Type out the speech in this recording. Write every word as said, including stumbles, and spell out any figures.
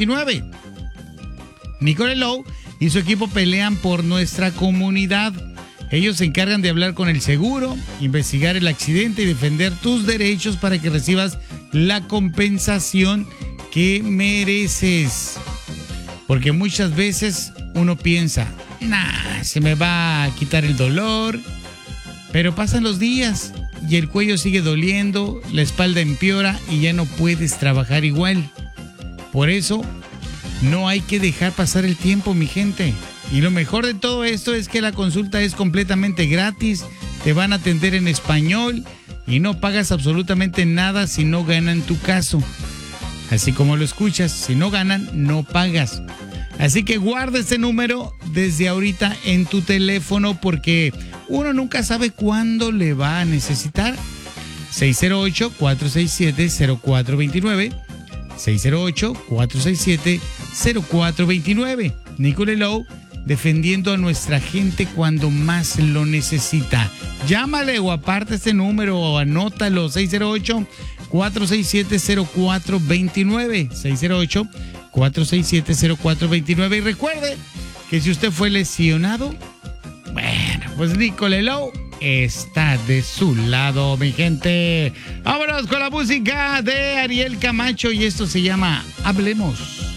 veintinueve. Nicole Lowe y su equipo pelean por nuestra comunidad. Ellos se encargan de hablar con el seguro, investigar el accidente y defender tus derechos para que recibas la compensación que mereces. Porque muchas veces uno piensa, nah, se me va a quitar el dolor. Pero pasan los días y el cuello sigue doliendo, la espalda empeora y ya no puedes trabajar igual. Por eso, no hay que dejar pasar el tiempo, mi gente. Y lo mejor de todo esto es que la consulta es completamente gratis, te van a atender en español y no pagas absolutamente nada si no ganan tu caso. Así como lo escuchas, si no ganan, no pagas. Así que guarda ese número desde ahorita en tu teléfono porque uno nunca sabe cuándo le va a necesitar. seis cero ocho, cuatro seis siete, cero cuatro dos nueve. seis cero ocho, cuatro seis siete, cero cuatro dos nueve. Nicole Lowe, defendiendo a nuestra gente cuando más lo necesita. Llámale o aparte este número o anótalo. seis cero ocho, cuatro seis siete, cero cuatro dos nueve. seis cero ocho, cuatro seis siete, cero cuatro dos nueve. Y recuerde que si usted fue lesionado, bueno, pues Nicole Lowe está de su lado, mi gente. Vámonos con la música de Ariel Camacho y esto se llama Hablemos.